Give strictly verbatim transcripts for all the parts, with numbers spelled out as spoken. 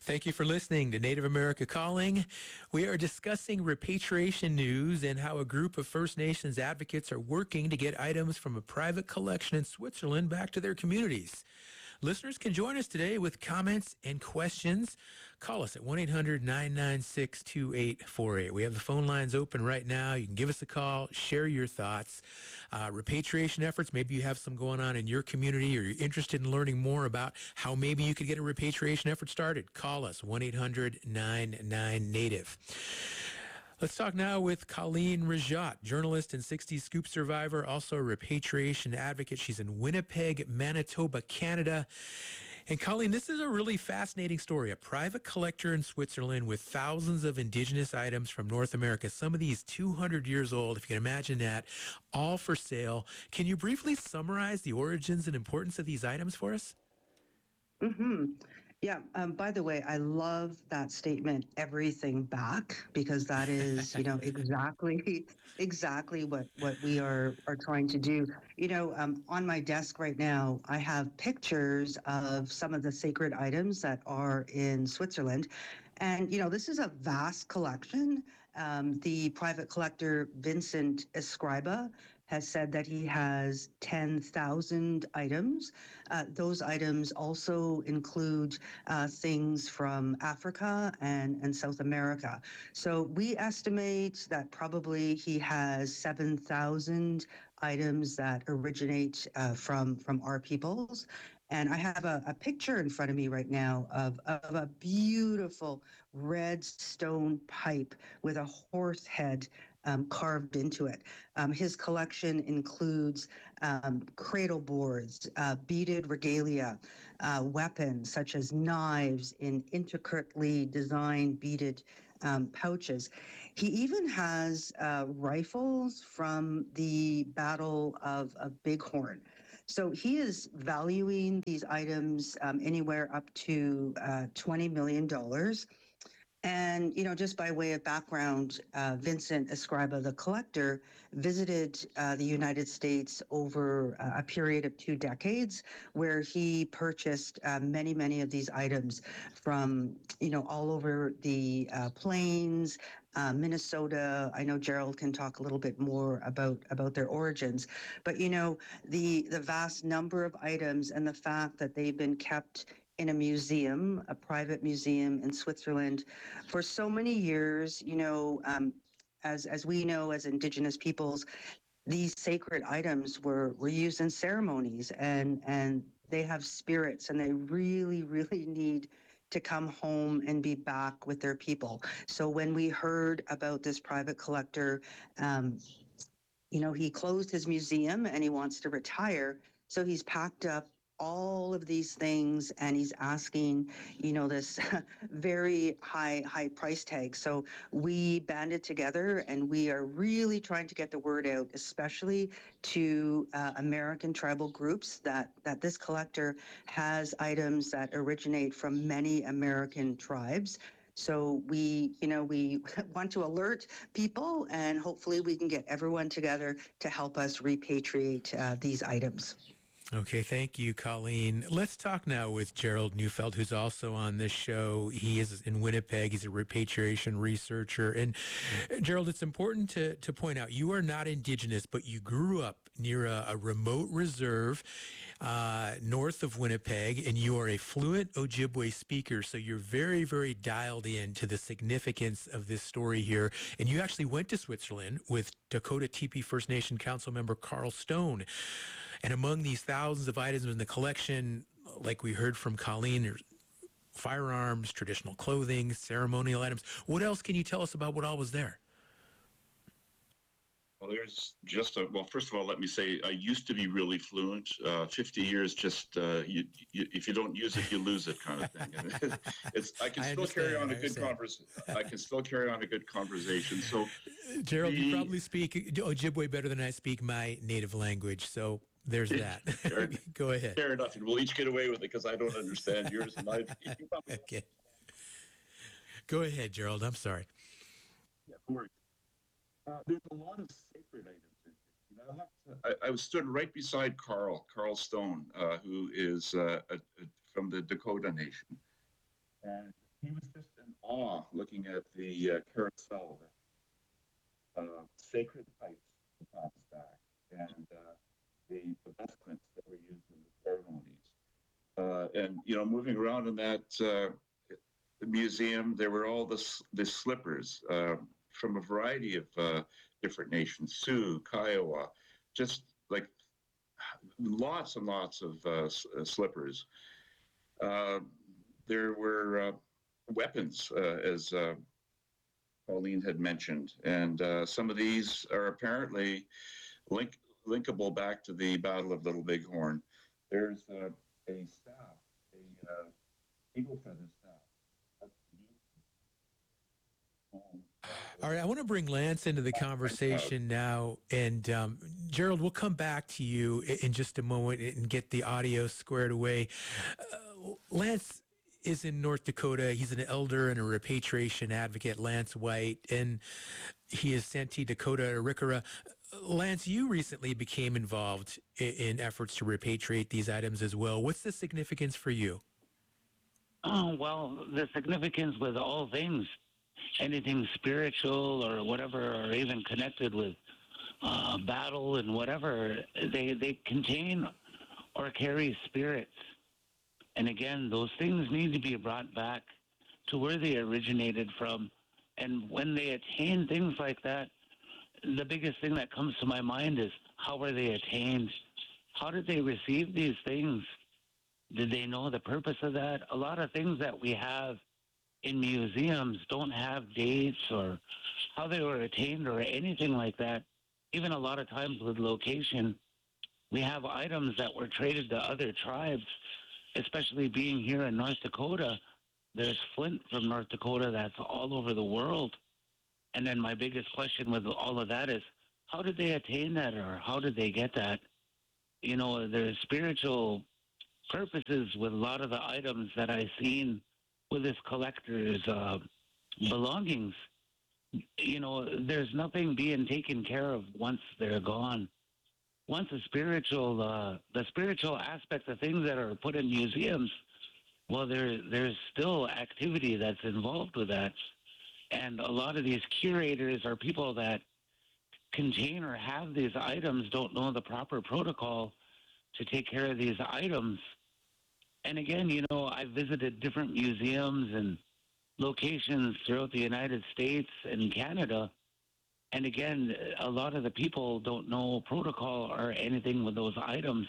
Thank you for listening to Native America Calling. We are discussing repatriation news and how a group of First Nations advocates are working to get items from a private collection in Switzerland back to their communities. Listeners can join us today with comments and questions. Call us at one eight hundred nine nine six two eight four eight. We have the phone lines open right now. You can give us a call, share your thoughts. Uh, repatriation efforts, maybe you have some going on in your community or you're interested in learning more about how maybe you could get a repatriation effort started. Call us, one eight hundred nine nine native. Let's talk now with Colleen Rajat, journalist and sixties Scoop survivor, also a repatriation advocate. She's in Winnipeg, Manitoba, Canada. And Colleen, this is a really fascinating story. A private collector in Switzerland with thousands of indigenous items from North America, some of these two hundred years old, if you can imagine that, all for sale. Can you briefly summarize the origins and importance of these items for us? Mm-hmm. Yeah. Um, by the way, I love that statement, everything back, because that is, you know, exactly, exactly what, what we are, are trying to do. You know, um, on my desk right now, I have pictures of some of the sacred items that are in Switzerland. And, you know, this is a vast collection. Um, the private collector, Vincent Escriba, has said that he has ten thousand items. Uh, those items also include uh, things from Africa and, and South America. So we estimate that probably he has seven thousand items that originate uh, from, from our peoples. And I have a, a picture in front of me right now of, of a beautiful red stone pipe with a horse head um, carved into it. Um, his collection includes um, cradle boards, uh, beaded regalia, uh, weapons such as knives in intricately designed beaded um, pouches. He even has uh, rifles from the Battle of, of Bighorn. So he is valuing these items um, anywhere up to uh, twenty million dollars. And, you know, just by way of background, uh, Vincent Escriba, the collector, visited uh, the United States over uh, a period of two decades where he purchased uh, many, many of these items from, you know, all over the uh, plains, uh, Minnesota. I know Gerald can talk a little bit more about, about their origins, but, you know, the, the vast number of items and the fact that they've been kept in a museum, a private museum in Switzerland for so many years. You know, um, as as we know as Indigenous peoples, these sacred items were were used in ceremonies, and and they have spirits, and they really really need to come home and be back with their people. So when we heard about this private collector, um, you know, he closed his museum and he wants to retire. So he's packed up all of these things and he's asking, you know, this very high, high price tag. So we banded together and we are really trying to get the word out, especially to uh, American tribal groups, that, that this collector has items that originate from many American tribes. So we, you know, we want to alert people, and hopefully we can get everyone together to help us repatriate uh, these items. Okay, thank you, Colleen. Let's talk now with Gerald Neufeld, who's also on this show. He is in Winnipeg. He's a repatriation researcher. And uh, Gerald, it's important to, to point out, you are not Indigenous, but you grew up near a, a remote reserve uh, north of Winnipeg, and you are a fluent Ojibwe speaker. So you're very, very dialed in to the significance of this story here. And you actually went to Switzerland with Dakota Teepee First Nation Council member Carl Stone. And among these thousands of items in the collection, like we heard from Colleen, there's firearms, traditional clothing, ceremonial items. What else can you tell us about what all was there? Well, there's just a, well, first of all, let me say, I used to be really fluent. Uh, fifty years, just, uh, you, you, if you don't use it, you lose it kind of thing. And it's, I can I still carry on a good understand. conversation. I can still carry on a good conversation. So, Gerald, the, you probably speak Ojibwe better than I speak my native language. So there's that. fair, Go ahead. Fair enough. And we'll each get away with it because I don't understand yours. And I, okay. Go ahead, Gerald. I'm sorry. Yeah, don't worry. Uh, there's a lot of sacred items in here. You know, I, have to, I, I was stood right beside Carl, Carl Stone, uh, who is uh, a, a, from the Dakota Nation. And he was just in awe looking at the uh, carousel, uh, sacred pipes on stack, and uh, the, the vestments that were used in the ceremonies. Uh, and, you know, moving around in that uh, the museum, there were all the, the slippers uh, from a variety of uh, different nations, Sioux, Kiowa, just like lots and lots of uh, slippers. Uh, there were uh, weapons, uh, as uh, Pauline had mentioned, and uh, some of these are apparently link, linkable back to the Battle of Little Bighorn. There's uh, a staff, a uh, eagle feather staff. All right, I want to bring Lance into the conversation now, and um, Gerald, we'll come back to you in just a moment and get the audio squared away. Uh, Lance is in North Dakota. He's an elder and a repatriation advocate, Lance White, and he is Santee Dakota Arikara. Lance, you recently became involved in, in efforts to repatriate these items as well. What's the significance for you? Oh, well, the significance with all things, anything spiritual or whatever, or even connected with uh, battle and whatever, they, they contain or carry spirits. And again, those things need to be brought back to where they originated from. And when they attain things like that, the biggest thing that comes to my mind is, how were they attained? How did they receive these things? Did they know the purpose of that? A lot of things that we have in museums don't have dates or how they were attained or anything like that. Even a lot of times with location, we have items that were traded to other tribes, especially being here in North Dakota. There's flint from North Dakota that's all over the world. And then my biggest question with all of that is, how did they attain that, or how did they get that? You know, there's spiritual purposes with a lot of the items that I've seen with this collector's uh, belongings. You know, there's nothing being taken care of once they're gone. Once the spiritual, uh, the spiritual aspect of things that are put in museums, well, there, there's still activity that's involved with that. And a lot of these curators or people that contain or have these items don't know the proper protocol to take care of these items. And again, you know, I visited different museums and locations throughout the United States and Canada. And again, a lot of the people don't know protocol or anything with those items.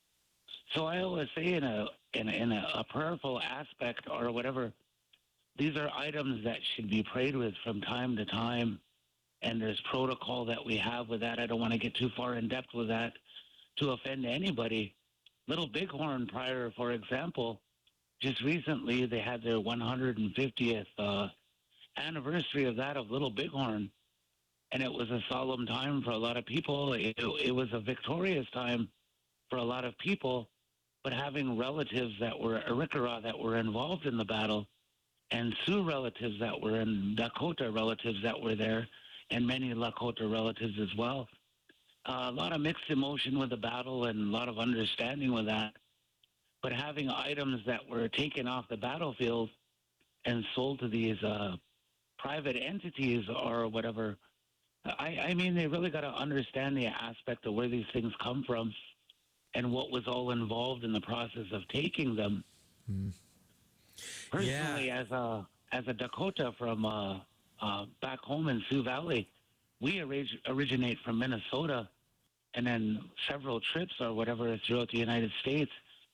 So I always say in a in, a, in a, a prayerful aspect or whatever, these are items that should be prayed with from time to time. And there's protocol that we have with that. I don't want to get too far in depth with that to offend anybody. Little Bighorn prior, for example, just recently they had their one hundred fiftieth uh, anniversary of that of Little Bighorn. And it was a solemn time for a lot of people. It, it was a victorious time for a lot of people. But having relatives that were Arikara that were involved in the battle, and Sioux relatives that were in Dakota relatives that were there, and many Lakota relatives as well. Uh, a lot of mixed emotion with the battle and a lot of understanding with that. But having items that were taken off the battlefield and sold to these uh, private entities or whatever, I, I mean, they really got to understand the aspect of where these things come from and what was all involved in the process of taking them. Mm. Personally, Yeah. as a as a Dakota from uh, uh, back home in Sioux Valley, we orig- originate from Minnesota, and then several trips or whatever throughout the United States,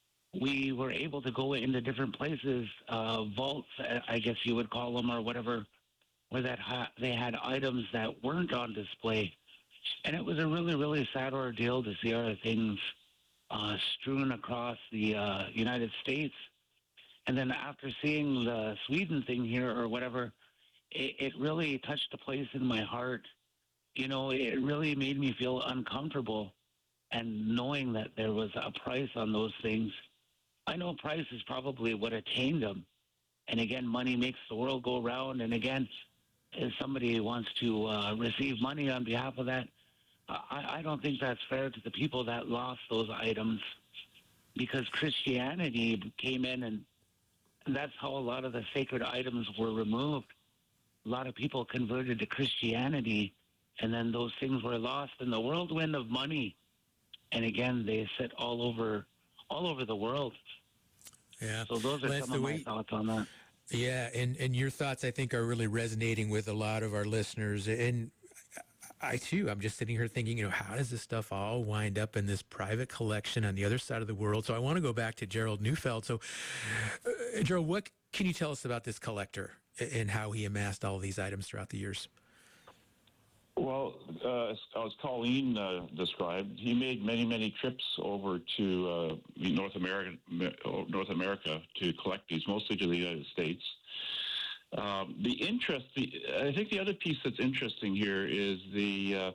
we were able to go into different places, uh, vaults, I guess you would call them, or whatever, where that ha- they had items that weren't on display. And it was a really, really sad ordeal to see our things uh, strewn across the uh, United States. And then after seeing the Sweden thing here or whatever, it, it really touched a place in my heart. You know, it really made me feel uncomfortable. And knowing that there was a price on those things, I know price is probably what attained them. And again, money makes the world go round. And again, if somebody wants to uh, receive money on behalf of that, I, I don't think that's fair to the people that lost those items, because Christianity came in and that's how a lot of the sacred items were removed. A lot of people converted to Christianity, and then those things were lost in the whirlwind of money. And again, they sit all over, all over the world. Yeah. So those are Well, that's some the of my way- thoughts on that. Yeah, and and your thoughts, I think, are really resonating with a lot of our listeners. And I too, I'm just sitting here thinking, you know, how does this stuff all wind up in this private collection on the other side of the world? So I want to go back to Gerald Neufeld. So, uh, Gerald, what can you tell us about this collector and how he amassed all these items throughout the years? Well, uh, as Colleen uh, described, he made many, many trips over to uh, North America, North America to collect these, mostly to the United States. Um, the interest, the, I think, the other piece that's interesting here is the uh,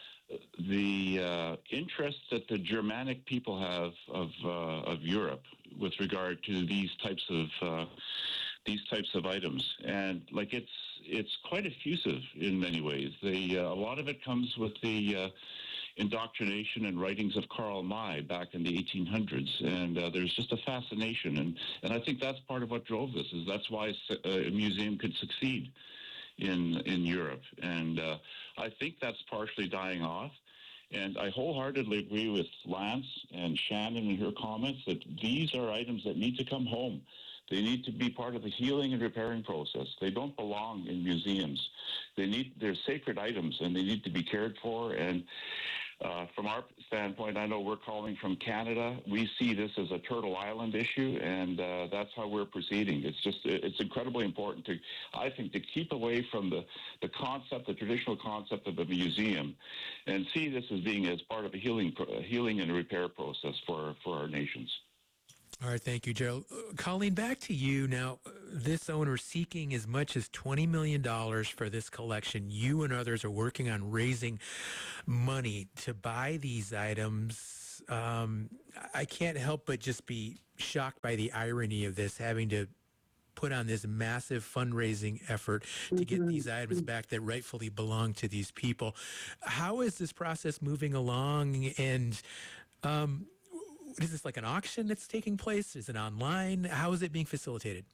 the uh, interest that the Germanic people have of uh, of Europe with regard to these types of uh, these types of items, and like it's it's quite effusive in many ways. The uh, a lot of it comes with the uh, indoctrination and writings of Karl May back in the eighteen hundreds, and uh, there's just a fascination, and and I think that's part of what drove this. Is that's why a museum could succeed in in Europe, and uh, I think that's partially dying off. And I wholeheartedly agree with Lance and Shannon in her comments that these are items that need to come home. They need to be part of the healing and repairing process. They don't belong in museums. They need, they're sacred items, and they need to be cared for. And uh, from our standpoint, I know we're calling from Canada. We see this as a Turtle Island issue, and uh, that's how we're proceeding. It's just, it's incredibly important to, I think, to keep away from the, the concept, the traditional concept of a museum, and see this as being as part of a healing, healing and repair process for, for our nations. All right, thank you, Gerald. Uh, Colleen, back to you. Now, uh, this owner seeking as much as twenty million dollars for this collection. You and others are working on raising money to buy these items. Um, I can't help but just be shocked by the irony of this, having to put on this massive fundraising effort to get these items back that rightfully belong to these people. How is this process moving along? And um, is this like an auction that's taking place? Is it online? How is it being facilitated?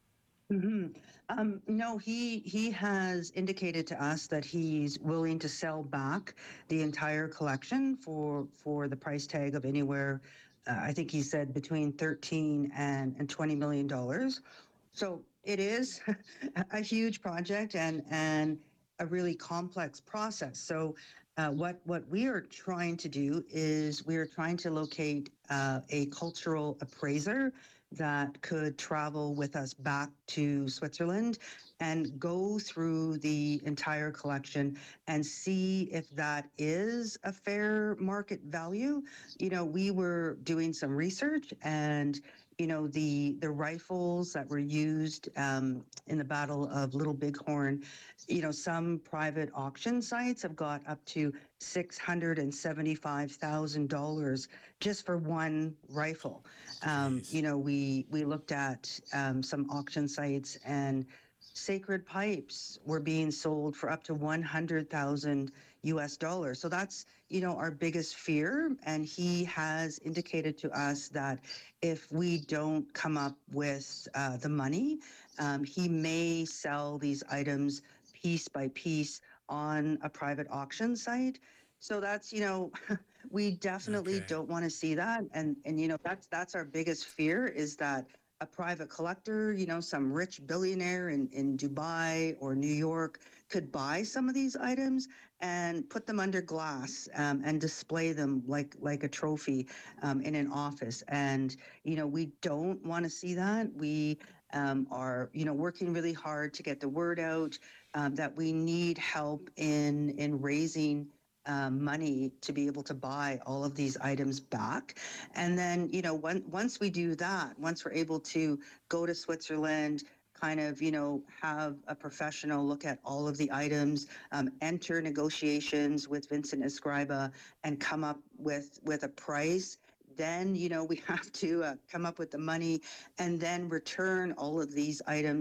hmm Um, no, he he has indicated to us that he's willing to sell back the entire collection for for the price tag of anywhere. Uh, I think he said between thirteen and and twenty million dollars. So it is a huge project and and a really complex process. So. Uh, what what we are trying to do is we are trying to locate uh, a cultural appraiser that could travel with us back to Switzerland and go through the entire collection and see if that is a fair market value. You know, we were doing some research, and you know, the the rifles that were used um, in the Battle of Little Bighorn, you know, some private auction sites have got up to six hundred seventy-five thousand dollars just for one rifle. Um, Jeez. you know, we we looked at um, some auction sites, and sacred pipes were being sold for up to one hundred thousand U S dollars. So that's, you know, our biggest fear. And he has indicated to us that if we don't come up with uh, the money, um, he may sell these items piece by piece on a private auction site. So that's, you know, we definitely Okay. don't want to see that. And, and, you know, that's, that's our biggest fear, is that a private collector, you know, some rich billionaire in, in Dubai or New York could buy some of these items and put them under glass um, and display them like like a trophy um, in an office. And, you know, we don't want to see that. We um, are, you know, working really hard to get the word out um, that we need help in in raising um, money to be able to buy all of these items back. And then, you know, when, once we do that, once we're able to go to Switzerland, kind of, you know, have a professional look at all of the items, um, enter negotiations with Vincent Escriba and come up with, with a price, then, you know, we have to uh, come up with the money and then return all of these items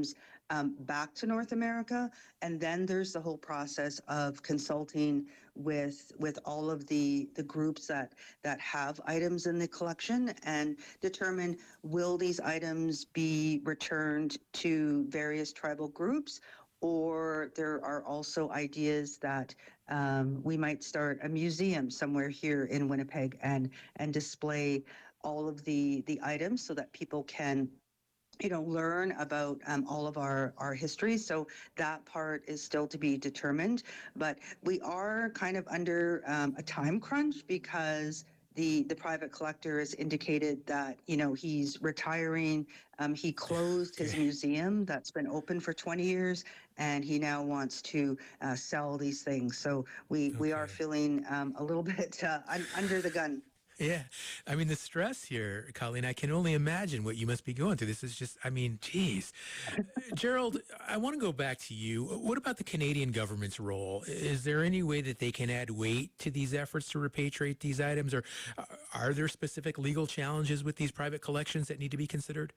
um, back to North America. And then there's the whole process of consulting with with all of the the groups that that have items in the collection and determine, will these items be returned to various tribal groups, or there are also ideas that um, we might start a museum somewhere here in Winnipeg and and display all of the the items so that people can, you know, learn about um, all of our, our history. So that part is still to be determined, but we are kind of under um, a time crunch because the, the private collector has indicated that, you know, he's retiring. Um, he closed his Okay. museum that's been open for twenty years, and he now wants to uh, sell these things. So we, we are Okay. feeling um, a little bit uh, un- under the gun. Yeah. I mean, the stress here, Colleen, I can only imagine what you must be going through. This is just, I mean, geez. Gerald, I want to go back to you. What about the Canadian government's role? Is there any way that they can add weight to these efforts to repatriate these items, or uh, are there specific legal challenges with these private collections that need to be considered?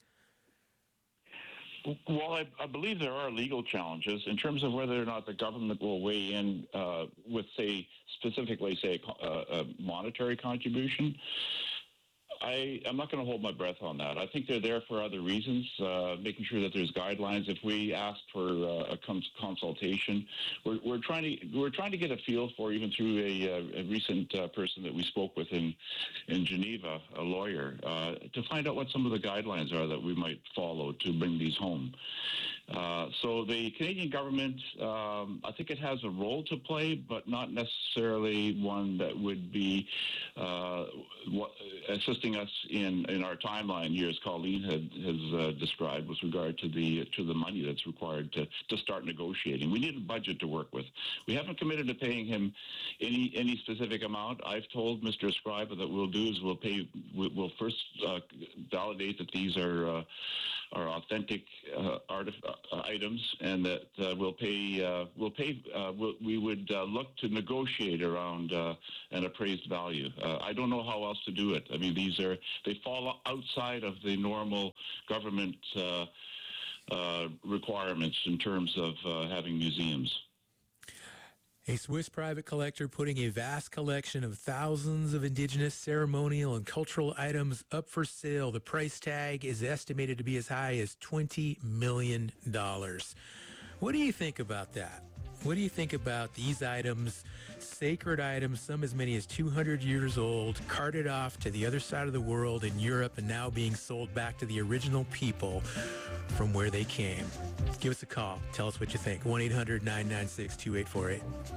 Well, I, I believe there are legal challenges in terms of whether or not the government will weigh in uh, with, say, specifically, say, a, a monetary contribution. I, I'm not going to hold my breath on that. I think they're there for other reasons, uh, making sure that there's guidelines. If we ask for uh, a cons- consultation, we're, we're trying to we're trying to get a feel for, even through a, a recent uh, person that we spoke with in in Geneva, a lawyer, uh, to find out what some of the guidelines are that we might follow to bring these home. Uh, so the Canadian government, um, I think it has a role to play, but not necessarily one that would be uh, what, assisting us in, in our timeline here, as Colleen had, has uh, described, with regard to the to the money that's required to, to start negotiating. We need a budget to work with. We haven't committed to paying him any any specific amount. I've told Mister Escriva that we'll do is we'll pay. We'll first uh, validate that these are uh, are authentic uh, art uh, items, and that uh, we'll pay. Uh, we'll pay. Uh, we'll, we would uh, look to negotiate around uh, an appraised value. Uh, I don't know how else to do it. I mean, these are they fall outside of the normal government uh, uh, requirements in terms of uh, having museums. A Swiss private collector putting a vast collection of thousands of indigenous ceremonial and cultural items up for sale. The price tag is estimated to be as high as twenty million dollars. What do you think about that? What do you think about these items, sacred items, some as many as two hundred years old, carted off to the other side of the world in Europe and now being sold back to the original people from where they came? Give us a call. Tell us what you think. one eight hundred nine nine six two eight four eight.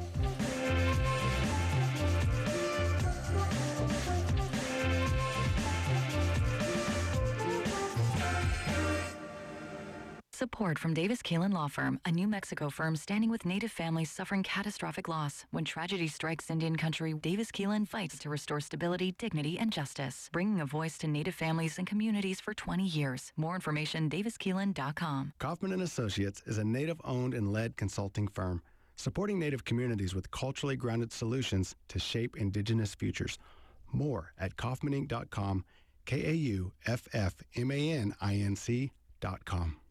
Support from Davis Kalin Law Firm, a New Mexico firm standing with Native families suffering catastrophic loss. When tragedy strikes Indian country, Davis Kalin fights to restore stability, dignity, and justice, bringing a voice to Native families and communities for twenty years. More information, davis kalin dot com. Kaufman and Associates is a Native-owned and led consulting firm, supporting Native communities with culturally grounded solutions to shape Indigenous futures. More at kaufman inc dot com, K A U F F M A N I N C dot com.